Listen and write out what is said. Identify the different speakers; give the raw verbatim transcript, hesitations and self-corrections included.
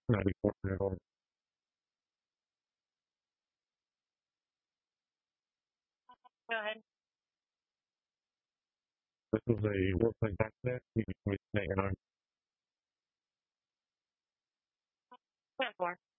Speaker 1: ninety-four years old. Go ahead. This was a workplace accident. You can hanging on. ten four.